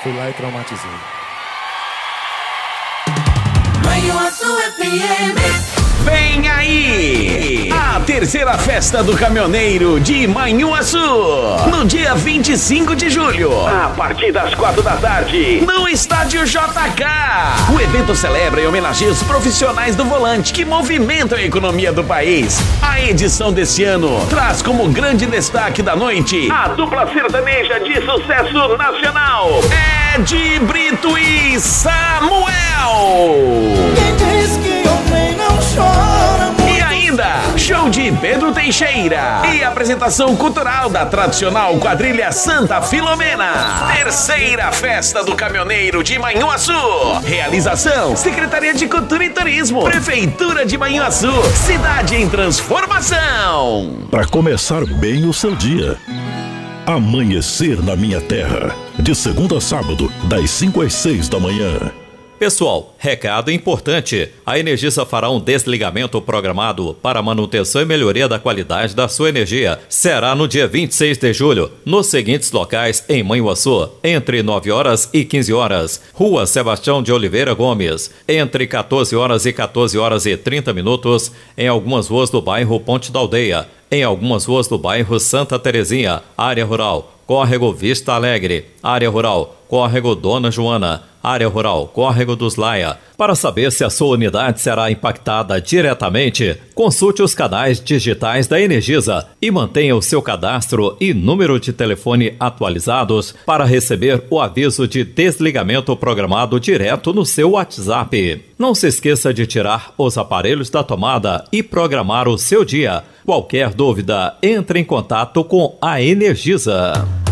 Fui lá e traumatizei. Manhuaçu FM. Vem aí! A terceira festa do caminhoneiro de Manhuaçu, no dia 25 de julho, a partir das 4 da tarde, no Estádio JK. O evento celebra e homenageia os profissionais do volante que movimentam a economia do país. A edição desse ano traz como grande destaque da noite a dupla sertaneja de sucesso nacional, Ed Brito e Samuel. Quem diz que homem não chora muito. E ainda, show de Pedro Teixeira e apresentação cultural da tradicional quadrilha Santa Filomena. Terceira festa do caminhoneiro de Manhuaçu. Realização: Secretaria de Cultura e Turismo, Prefeitura de Manhuaçu, cidade em transformação. Para começar bem o seu dia. Amanhecer na Minha Terra, de segunda a sábado, das 5 às 6 da manhã. Pessoal, recado importante. A Energisa fará um desligamento programado para a manutenção e melhoria da qualidade da sua energia. Será no dia 26 de julho, nos seguintes locais em Manhuaçu, entre 9 horas e 15 horas. Rua Sebastião de Oliveira Gomes, entre 14 horas e 14 horas e 30 minutos, em algumas ruas do bairro Ponte da Aldeia, em algumas ruas do bairro Santa Terezinha, área rural, Córrego Vista Alegre, área rural, Córrego Dona Joana, área rural, Córrego dos Laia. Para saber se a sua unidade será impactada diretamente, consulte os canais digitais da Energisa e mantenha o seu cadastro e número de telefone atualizados para receber o aviso de desligamento programado direto no seu WhatsApp. Não se esqueça de tirar os aparelhos da tomada e programar o seu dia. Qualquer dúvida, entre em contato com a Energisa.